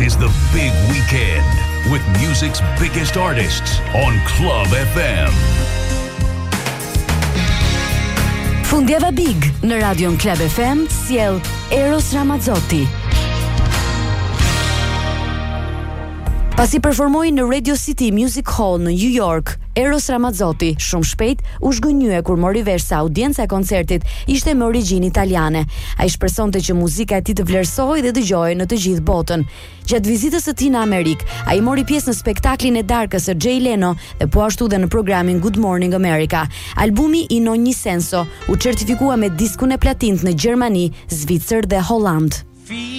is the big weekend with music's biggest artists on Club FM. Fundjava Big në Radion Club FM sjell Eros Ramazzotti. Pasi performoi në Radio City Music Hall në New York, Eros Ramazzotti shumë shpejt u zhgënjye kur mori vesh se audienca e koncertit ishte me origjinë italiane. Ai shpresonte që muzika e tij të vlerësohej dhe dëgjohej në të gjithë botën. Gjatë vizitës së tij në Amerikë, ai mori pjesë në spektaklin e darkës së Jay Leno dhe po ashtu dhe në programin Good Morning America. Albumi In Ogni Senso u certifikua me diskun e platinët në Gjermani, Zvicër dhe Holland.